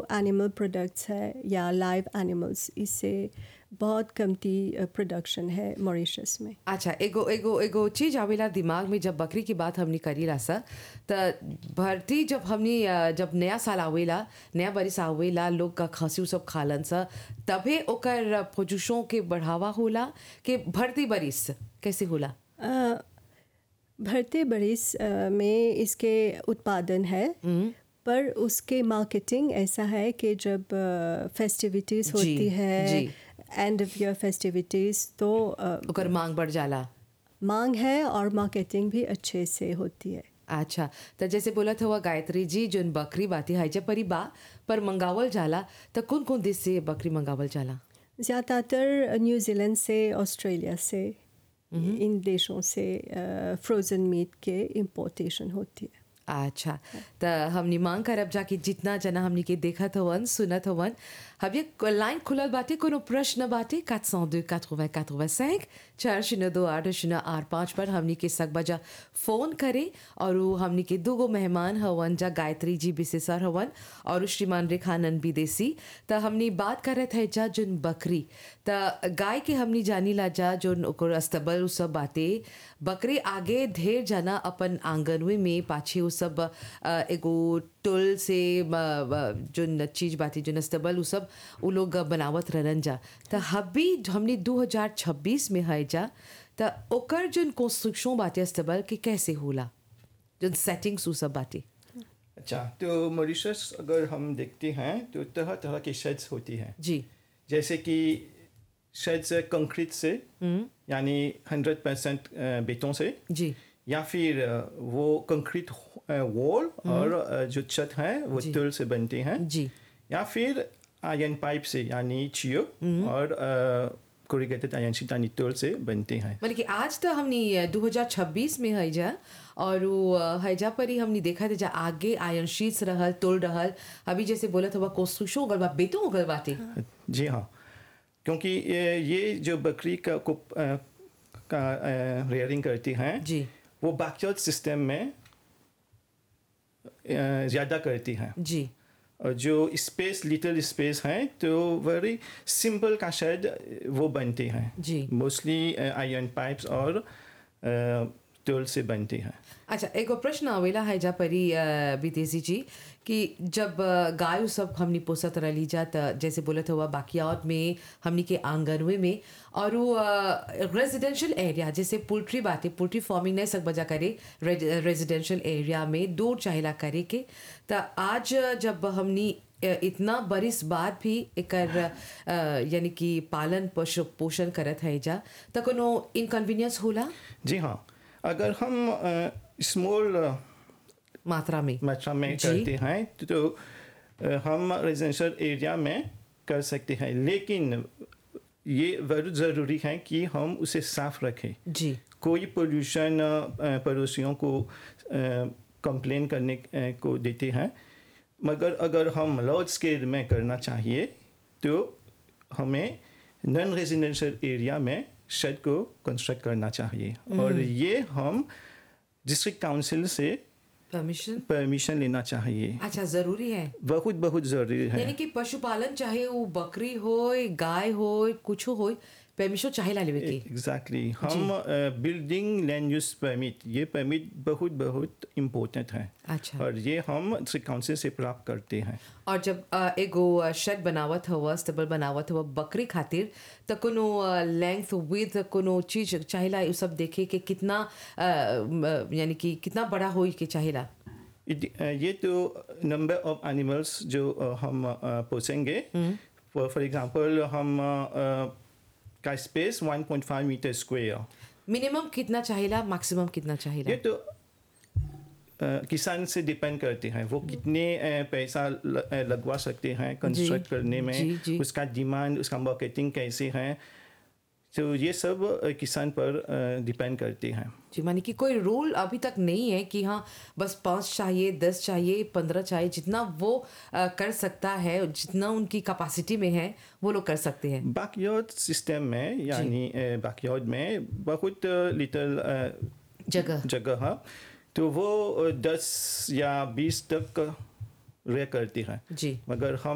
Animal products है या live animals, इससे बहुत कमती प्रोडक्शन है मॉरिशस में। अच्छा, एगो एगो एगो चीज आवेला दिमाग में जब बकरी की बात हमनी करीला सा, त भरती जब हमनी जब नया साल आवेला, नया बरिस आवेला, लोग का खसी उ सब खालन सा, तबे ओकर प्रोडक्शन के बढ़ावा होला कि भरती बरिस कैसे होला? अ, भरते बरिस में इसके उत्पादन है, पर उसके मार्केटिंग ऐसा है कि जब फेस्टिविटीज़ जी, होती है, जी। एंड ऑफ ईयर फेस्टिविटीज़, तो ओकर मांग बढ़ जाला। मांग है और मार्केटिंग भी अच्छे से होती है। अच्छा, तो जैसे बोलत हुआ गायत्री जी, जोन बकरी बाती हाइजा परी बा पर मंगावल जाला, तो कौन कौन देश से बकरी मंगावल जाला? ज़्यादातर न्यूजीलैंड से, ऑस्ट्रेलिया से, इन देशों से फ्रोज़न मीट के इम्पोर्टेशन होती है। अच्छा, तो हमनी मांग करब जाके जितना जना हमनी के देखत हवन सुनत हवन, अब ये लाइन खुलल बाटे, कोनो प्रश्न बाटे 402 80 85 402 पर हमनी के सकबजा फोन करे, और उ हमनी के दूगो मेहमान हवन जा, गायत्री जी बिसेसर हवन और श्रीमान रेखानंद विदेशी। तो हमनी बात करत है जा जोन बकरी, तो गाय के हमनी जानी ला जा जोन ओकर अस्तबल उ सब बाटे, बकरी आगे ढेर जना अपन आंगनवे में पाछे उ सब एगो टोल से जोन चीज बाती जोन अस्तबल उ सब उ लोग बनावत रहन जा। तो हबी हमनी 2026 में है जा, तो ओकर जोन कंस्ट्रक्शन बाटे अस्तबल के कैसे होला, जोन सेटिंग्स उ सब बाटे? अच्छा, तो मॉरिशस अगर हम देखते हैं तो तरह तरह की शेड्स होती हैं। जी। जैसे कि शेड्स कंक्रीट से, यानी 100% बेटों से, जी। या फिर वो कंक्रीट वॉल और जो छत है वो जी। तुल से बनते हैं, जी। या फिर आयरन पाइप से, यानी चियो और कोरिगेटेड आयरन शीट यानी तुल से बनते हैं। मतलब कि आज तो हमनी 2026 में है जा, और वो हैजा पर ही हमनी देखा था जा आगे आयरन शीट्स रहल, तोड़ रहल, अभी जैसे बोला था कंस्ट्रक्शन हो गल बा, बेटो हो गल बाटे। जी हाँ, क्योंकि ये जो बकरी का रेयरिंग करती हैं, जी। वो बैकयार्ड सिस्टम में ज़्यादा करती हैं। जी। और जो स्पेस, लिटिल स्पेस है, तो वेरी सिंपल का शेड वो बनते हैं। जी। मोस्टली आयरन पाइप्स और टोल से बनते हैं। अच्छा, एगो प्रश्न आवेला है जा परी विदेशी जी, कि जब गाय उ सब हमनी पोसत रही जा, त जैसे बोलत हुआ बाकियात में हमनी के आंगनवे में, और वो रेजिडेंशियल एरिया जैसे पोल्ट्री बातें, पोल्ट्री फार्मिंग नहीं सक बजा करे रेजिडेंशियल एरिया में दूर चाहेला करे के, तो आज जब हमनी इतना बरिस बाद भी एकर यानी कि पालन पोषण करत है जा, तो कोनो इनकन्वीनियंस होला? जी हाँ, अगर हम स्मॉल मात्रा में करते हैं तो हम रेजिडेंशियल एरिया में कर सकते हैं, लेकिन ये बहुत ज़रूरी है कि हम उसे साफ रखें। जी। कोई पोल्यूशन पड़ोसियों को कंप्लेन करने को देते हैं, मगर अगर हम लार्ज स्केल में करना चाहिए तो हमें नॉन रेजिडेंशियल एरिया में शेड को कंस्ट्रक्ट करना चाहिए, और ये हम डिस्ट्रिक्ट काउंसिल से परमिशन लेना चाहिए। अच्छा, जरूरी है? बहुत बहुत जरूरी है। यानी कि पशुपालन चाहे वो बकरी हो, गाय हो, कुछ हो, परमिशन चाहे ला लेवे के। एग्जैक्टली। हम बिल्डिंग लैंड यूज परमिट, ये परमिट बहुत बहुत इम्पोर्टेंट है। अच्छा। और ये हम डिस्ट्रिक्ट काउंसिल से प्राप्त करते हैं। और जब एगो शेड बनावत हुआ, स्टेबल बनावत हुआ बकरी खातिर, तो कोनो लेंथ विड्थ कोनो चीज चाहेला ये सब देखे कि कितना यानी कि कितना बड़ा हो के चाहेला? ये तो नंबर ऑफ एनिमल्स जो हम पोसेंगे, फॉर एग्जांपल हम का स्पेस 1.5 मीटर स्क्वायर। मिनिमम कितना चाहेला, मैक्सिमम कितना चाहेला? ये तो किसान से डिपेंड करते हैं, वो कितने पैसा लगवा सकते हैं कंस्ट्रक्ट करने में। जी। उसका डिमांड, उसका मार्केटिंग कैसे है, तो ये सब किसान पर डिपेंड करते हैं। जी, मानी कि कोई रूल अभी तक नहीं है कि हाँ बस 5 चाहिए, 10 चाहिए, 15 चाहिए, जितना वो कर सकता है, जितना उनकी कैपेसिटी में है वो लोग कर सकते हैं। बैकयार्ड सिस्टम में, यानी बैकयार्ड में बहुत लिटिल जगह है, तो वो 10 या 20 तक रेयर करती है। जी। मगर हम